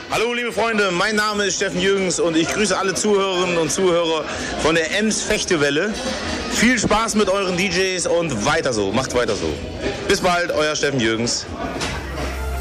Hallo liebe Freunde, mein Name ist Steffen Jürgens und ich grüße alle Zuhörerinnen und Zuhörer von der Ems Fechtewelle. Viel Spaß mit euren DJs und weiter so, macht weiter so. Bis bald, euer Steffen Jürgens.